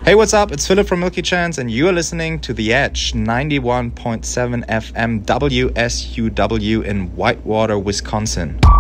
Hey, what's up? It's Philip from Milky Chance, and you are listening to The Edge 91.7 FM WSUW in Whitewater, Wisconsin.